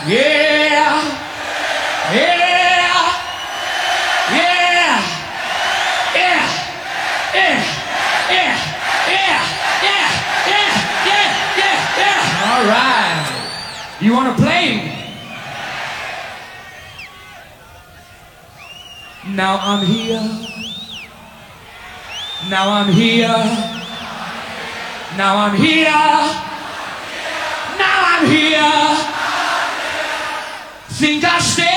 Yeah, yeah, yeah, yeah, yeah, yeah, yeah, yeah, yeah, yeah, yeah, yeah. All right. You want to play? Now I'm here. Now I'm here. Now I'm here. Now I'm here. Think I stay.